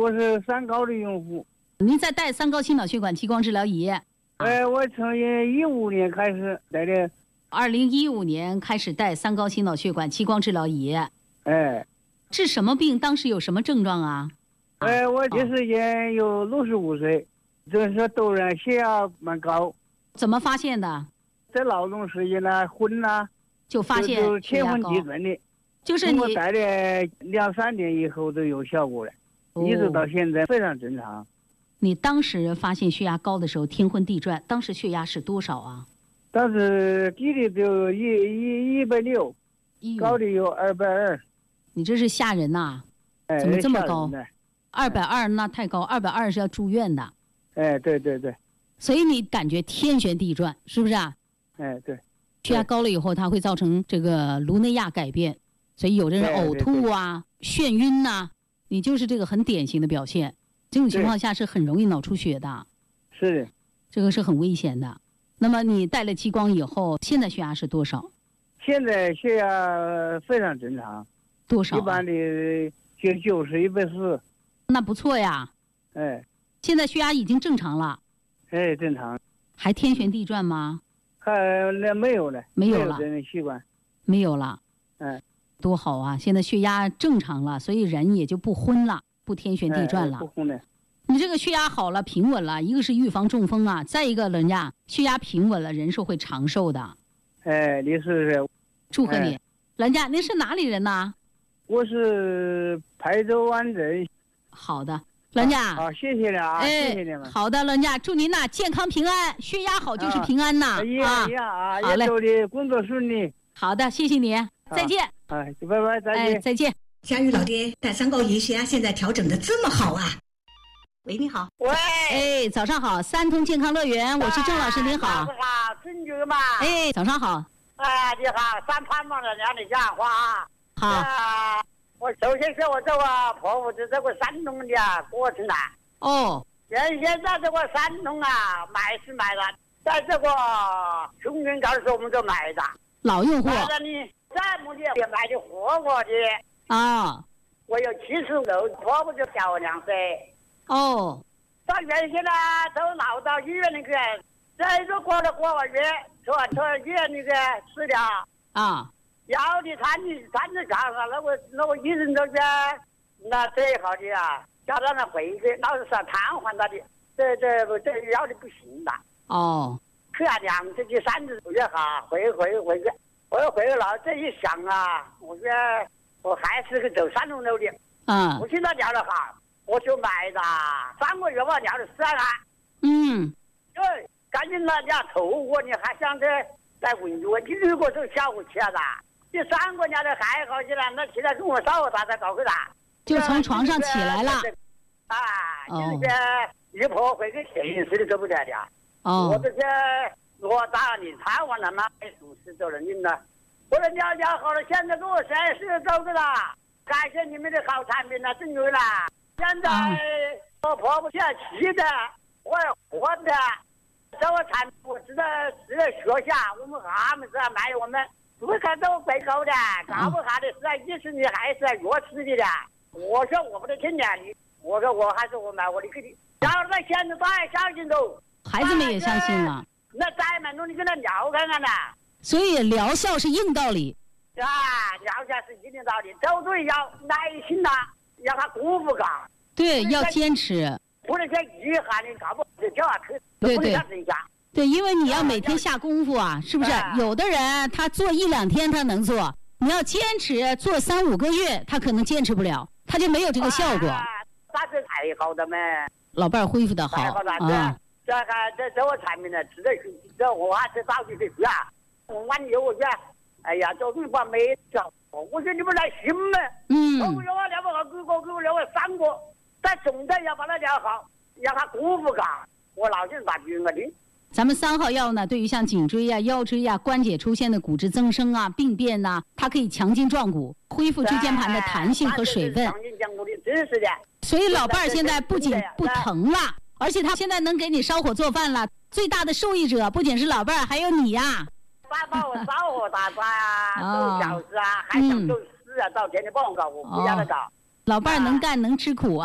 我是三高的用户。 您在带三高心脑血管激光治疗仪？ 我从15年开始带的。 2015年开始带三高心脑血管激光治疗仪。治什么病？当时有什么症状啊？ 我这时间有65岁，就是突然血压蛮高。 怎么发现的？ 在劳动时间呢，昏呐， 就发现就天昏地转的。 就是你我带了2-3年以后都有效果了，一直到现在非常正常。 你当时发现血压高的时候天昏地转，当时血压是多少啊？ 当时低的就160，高的有220。 你这是吓人呐！怎么这么高？220那太高，220是要住院的。 对。 所以你感觉天旋地转，是不是啊？ 对。 血压高了以后，它会造成这个颅内亚改变，所以有的人呕吐啊、眩晕呐，你就是这个很典型的表现。这种情况下是很容易脑出血的。 是的。 这个是很危险的。那么你带了激光以后，现在血压是多少？ 现在血压非常正常。 多少？ 一般的就90、140。 那不错呀。现在血压已经正常了。 正常。 还天旋地转吗？ 那没有了。 没有了。 这种习惯。 没有了。多好啊！现在血压正常了，所以人也就不昏了，不天旋地转了。 不昏了。 你这个血压好了，平稳了，一个是预防中风啊，再一个人家血压平稳了，人是会长寿的。 你是祝贺你。人家您是哪里人呢？ 我是台州湾镇。 好的，人家。 好，谢谢了啊，谢谢你们。 好的，人家祝您呐健康平安，血压好就是平安呐。 一样啊， 好嘞， 祝你工作顺利。 好的，谢谢你，再见。 拜拜，再见。 再见。 佳玉老爹带三高仪血压现在调整的这么好啊！喂，你好。 喂。 早上好，三通健康乐园，我是郑老师，您好。 早上好，郑局嘛。 早上好。 你好，三盼望的让你讲话啊。 好。 我首先说我这个婆婆的这个山东的过程啊。现在这个山东啊，买是买了，在这个穷人高的时候我们就买的。 老用户。 买了你在目的也买的活过的。我有70楼，婆婆就小2岁。到原先呢，都闹到医院那个，再就过了月，说医院那个治疗药的摊子上啊，那个医生都说，那最好的啊，叫他们回去，老是说瘫痪他的，这药的不行的。去啊，2次去3次也好，回去，我回了，这一想啊，我说我还是个走3栋楼的。我现在聊得好，我就买的3个月吧，聊了12万。赶紧了，你要凑合，你还想着再问我，你如果是小气了，这3个月的还好些了，那现在跟我烧他才搞回来， 就从床上起来了。 就是一婆回个潜意识的都不得的。我这些我打你瘫痪了嘛，没属实做人的。我说聊好了，现在给我30周个了。感谢你们的好产品了，真有了。现在我婆婆现在气的，我也活的。这个产品我知道是学下，我们他们是卖我们不看都贵高的，搞不好的是20年还是越吃的。我说我不得听的，我说我还是我买我的给你。然后那现在大家相信都， 孩子们也相信了。 那再买东西跟他聊看看呢。 所以疗效是硬道理。 疗效是一定道理，走对要耐心呐，让他功夫搞。 对，要坚持。 不能像一下你搞不好就叫他去。 对，因为你要每天下功夫啊，是不是？有的人他做1-2天他能做，你要坚持做3-5个月，他可能坚持不了，他就没有这个效果。 那是太好的嘛。 老伴儿恢复的好啊。 这我产品呢，值得去，这我还是早就去啊。我问你，我说，哎呀，这东西没找，我说你们来信嘛。我要我聊不好，给我聊3个，但总的要把它聊好，让他功夫搞。我老是把病我听。 咱们3号药呢，对于像颈椎啊、腰椎啊、关节出现的骨质增生啊、病变呐，它可以强筋壮骨，恢复椎间盘的弹性和水分。 强筋壮骨的，真是的。 所以老伴儿现在不仅不疼了，而且他现在能给你烧火做饭了。最大的受益者不仅是老伴儿，还有你呀。 爸爸，我烧火打饭啊，做饺子啊，还想做事啊，到天天帮我搞，我不让他搞。 老伴儿能干能吃苦啊。